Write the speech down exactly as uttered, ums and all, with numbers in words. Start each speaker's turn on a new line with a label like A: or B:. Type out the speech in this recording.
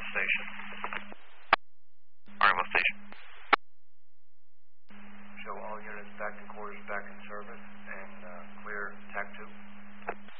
A: Station. Argo Station.
B: Show all units back to quarters, back in service, and uh, clear T A C two.